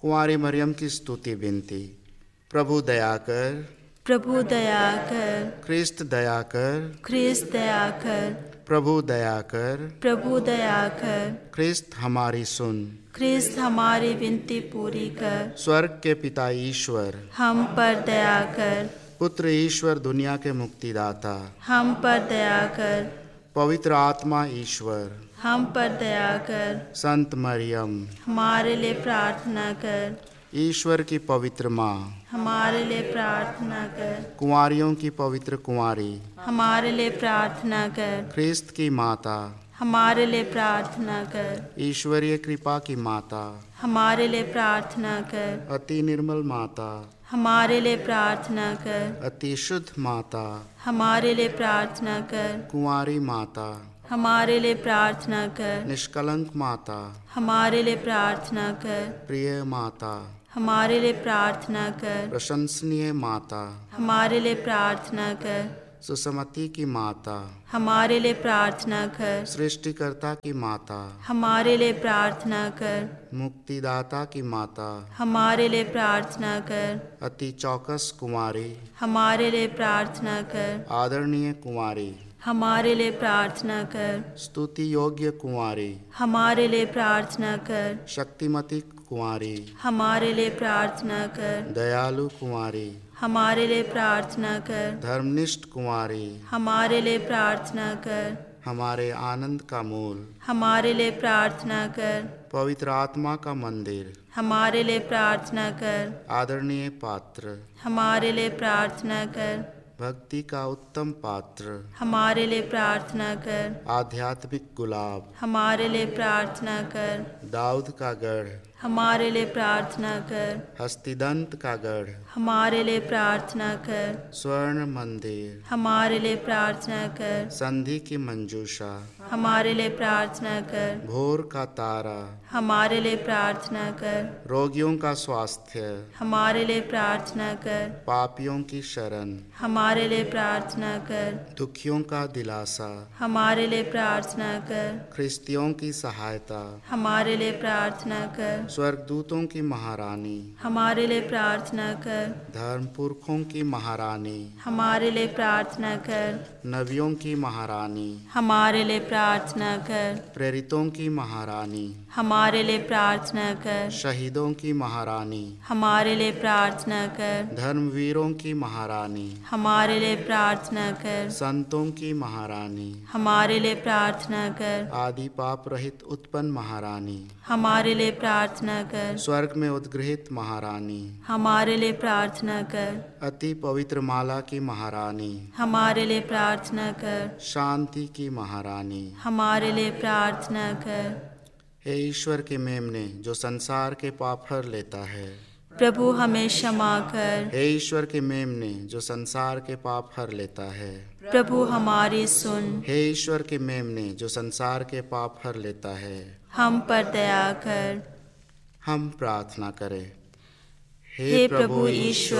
कुंवारी मरियम की स्तुति विनती। प्रभु दया कर, प्रभु दया कर, ख्रिस्त दया कर, ख्रिस्त दया कर, प्रभु दया कर, प्रभु दया कर, ख्रिस्त हमारी सुन। ख्रिस्त हमारी विनती पूरी कर, स्वर्ग के पिता ईश्वर, हम पर दया कर, पुत्र ईश्वर दुनिया के मुक्तिदाता, हम पर दया कर, पवित्र आत्मा ईश्वर, हम पर दया कर, संत मरियम, हमारे लिए प्रार्थना कर, ईश्वर की पवित्र माँ, हमारे लिए प्रार्थना कर, कुंवारियों की पवित्र कुंवारी, हमारे लिए प्रार्थना कर, ख्रिस्त की माता, हमारे लिए प्रार्थना कर, ईश्वरीय कृपा की माता, हमारे लिए प्रार्थना कर, अति निर्मल माता, हमारे लिए प्रार्थना कर, अति शुद्ध माता, हमारे लिए प्रार्थना कर, कुंवारी माता, हमारे लिए प्रार्थना कर, निष्कलंक माता, हमारे लिए प्रार्थना कर, प्रिय माता, हमारे लिए प्रार्थना कर, प्रशंसनीय माता, हमारे लिए प्रार्थना कर, सुसमति की माता, हमारे लिए प्रार्थना कर, सृष्टिकर्ता की माता, हमारे लिए प्रार्थना कर, मुक्तिदाता की माता, हमारे लिए प्रार्थना कर, अति चौकस कुंवारी, हमारे लिए प्रार्थना कर, आदरणीय कुंवारी, हमारे लिए प्रार्थना कर, स्तुति योग्य कुंवारी, हमारे लिए प्रार्थना कर, शक्तिमती कुंवारी, हमारे लिए प्रार्थना कर, दयालु कुंवारी, हमारे लिए प्रार्थना कर, धर्मनिष्ठ कुंवारी, हमारे लिए प्रार्थना कर, हमारे आनंद का मूल, हमारे लिए प्रार्थना कर, पवित्र आत्मा का मंदिर, हमारे लिए प्रार्थना कर, आदरणीय पात्र, हमारे लिए प्रार्थना कर, भक्ति का उत्तम पात्र, हमारे लिए प्रार्थना कर, आध्यात्मिक गुलाब, हमारे लिए प्रार्थना कर, दाऊद का गढ़, हमारे लिए प्रार्थना कर, हस्तिदंत का गढ़, हमारे लिए प्रार्थना कर, स्वर्ण मंदिर, हमारे लिए प्रार्थना कर, संधि की मंजूषा, हमारे लिए प्रार्थना कर, भोर का तारा, हमारे लिए प्रार्थना कर, रोगियों का स्वास्थ्य, हमारे लिए प्रार्थना कर, पापियों की शरण, हमारे लिए प्रार्थना कर, दुखियों का दिलासा, हमारे लिए प्रार्थना कर, ख्रिस्तियों की सहायता, हमारे लिए प्रार्थना कर, स्वर्गदूतों की महारानी, हमारे लिए प्रार्थना कर, धर्मपुरखों की महारानी, हमारे लिए प्रार्थना कर, नबियों की महारानी, हमारे लिए प्रार्थना कर, प्रेरितों की महारानी, हमारे लिए प्रार्थना कर, शहीदों की महारानी, हमारे लिए प्रार्थना कर, धर्मवीरों की महारानी, हमारे लिए प्रार्थना कर, संतों की महारानी, हमारे लिए प्रार्थना कर, आदि पाप रहित उत्पन्न महारानी, हमारे लिए प्रार्थना कर, स्वर्ग में उद्गृहित महारानी, हमारे लिए प्रार्थना कर, अति पवित्र माला की महारानी, हमारे लिए प्रार्थना कर, शांति की महारानी, हमारे लिए प्रार्थना कर, हे ईश्वर के मेमने जो संसार के पाप हर लेता है, प्रभु हमें क्षमा कर, हे ईश्वर के मेमने जो संसार के पाप हर लेता है, प्रभु हमारी सुन, हे ईश्वर के मेमने जो संसार के पाप हर लेता है, हम पर दया कर। हम प्रार्थना करें। हे प्रभु ईश्वर,